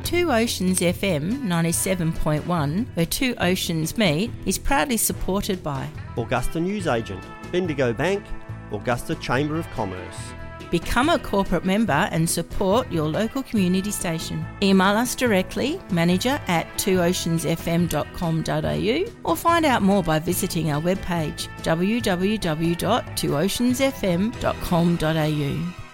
Two Oceans FM 97.1, where two oceans meet, is proudly supported by Augusta Newsagent, Bendigo Bank, Augusta Chamber of Commerce. Become a corporate member and support your local community station. Email us directly, manager@twooceansfm.com.au, or find out more by visiting our webpage www.twooceansfm.com.au.